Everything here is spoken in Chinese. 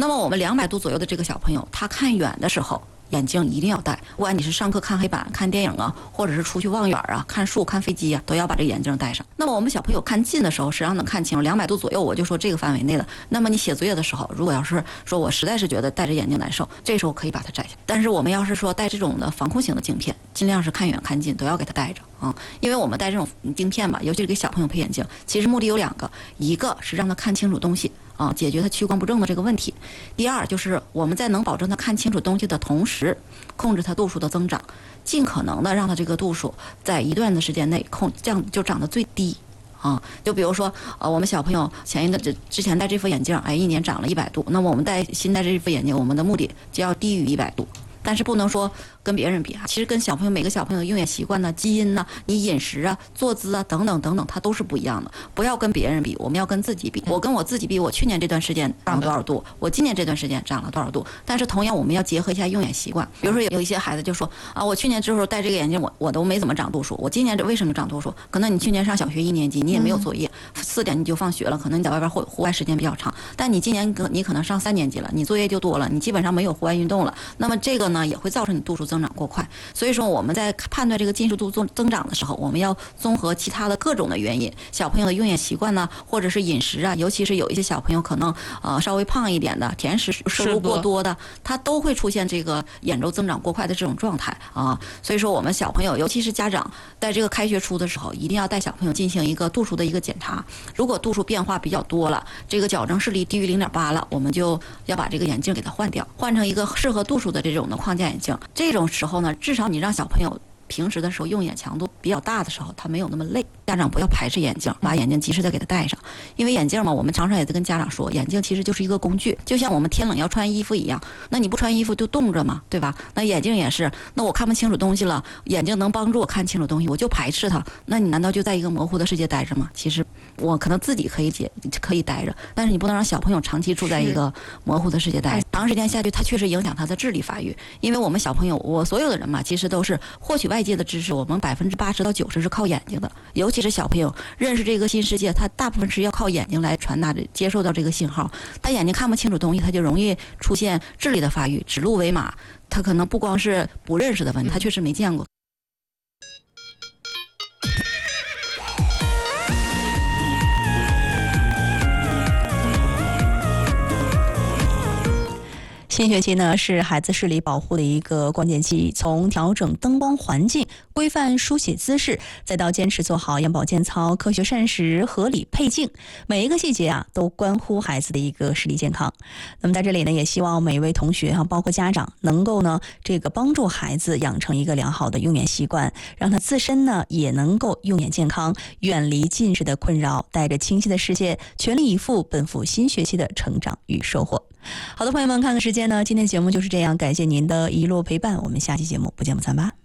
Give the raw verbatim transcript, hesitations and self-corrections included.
那么我们两百度左右的这个小朋友，他看远的时候眼镜一定要戴，不管你是上课看黑板、看电影啊，或者是出去望远啊、看树、看飞机啊，都要把这个眼镜戴上。那么我们小朋友看近的时候，实际上能看清两百度左右，我就说这个范围内了。那么你写作业的时候，如果要是说我实在是觉得戴着眼镜难受，这时候可以把它摘下。但是我们要是说戴这种的防控型的镜片，尽量是看远看近都要给它戴着啊、嗯，因为我们戴这种镜片吧，尤其是给小朋友配眼镜，其实目的有两个，一个是让他看清楚东西。啊，解决他屈光不正的这个问题。第二，就是我们在能保证他看清楚东西的同时，控制他度数的增长，尽可能的让他这个度数在一段的时间内控降就长得最低。啊，就比如说，呃，我们小朋友前一个之之前戴这副眼镜，哎，一年长了一百度，那么我们戴新戴这副眼镜，我们的目的就要低于一百度。但是不能说跟别人比啊，其实跟小朋友每个小朋友的用眼习惯呢、基因呢、你饮食啊、坐姿啊等等等等，它都是不一样的。不要跟别人比，我们要跟自己比。我跟我自己比，我去年这段时间长了多少度，我今年这段时间长了多少度。但是同样，我们要结合一下用眼习惯。比如说有一些孩子就说啊，我去年之后戴这个眼镜，我我都没怎么长度数，我今年这为什么长度数？可能你去年上小学一年级，你也没有作业，四点你就放学了，可能你在外边户户外时间比较长。但你今年你可能上三年级了，你作业就多了，你基本上没有户外运动了。那么这个呢，也会造成你度数增长过快。所以说我们在判断这个近视度增增长的时候，我们要综合其他的各种的原因，小朋友的用眼习惯呢，或者是饮食啊，尤其是有一些小朋友可能呃稍微胖一点的，甜食摄入过多的，他都会出现这个眼周增长过快的这种状态啊。所以说我们小朋友，尤其是家长在这个开学初的时候，一定要带小朋友进行一个度数的一个检查。如果度数变化比较多了，这个矫正视力低于零点八了，我们就要把这个眼镜给它换掉，换成一个适合度数的这种的框架眼镜。这种时候呢，至少你让小朋友平时的时候用眼强度比较大的时候，他没有那么累。家长不要排斥眼镜，把眼镜及时的给他戴上。因为眼镜嘛，我们常常也在跟家长说，眼镜其实就是一个工具，就像我们天冷要穿衣服一样。那你不穿衣服就冻着嘛，对吧？那眼镜也是，那我看不清楚东西了，眼镜能帮助我看清楚东西，我就排斥它，那你难道就在一个模糊的世界待着吗？其实我可能自己可以解可以待着，但是你不能让小朋友长期住在一个模糊的世界待着，长时间下去，它确实影响他的智力发育。因为我们小朋友，我所有的人嘛，其实都是获取外界的知识，我们百分之八十到九十是靠眼睛的，尤其是小朋友认识这个新世界，他大部分是要靠眼睛来传达的，接受到这个信号。他眼睛看不清楚东西，他就容易出现智力的发育，指鹿为马。他可能不光是不认识的问题，他确实没见过。 新学期呢是孩子视力保护的一个关键期，从调整灯光环境、规范书写姿势，再到坚持做好眼保健操、科学膳食、合理配镜，每一个细节啊都关乎孩子的一个视力健康。那么在这里呢，也希望每一位同学哈，包括家长，能够呢这个帮助孩子养成一个良好的用眼习惯，让他自身呢也能够用眼健康，远离近视的困扰，带着清晰的视线，全力以赴奔赴新学期的成长与收获。好的，朋友们，看看时间呢，今天节目就是这样，感谢您的一路陪伴，我们下期节目不见不散吧。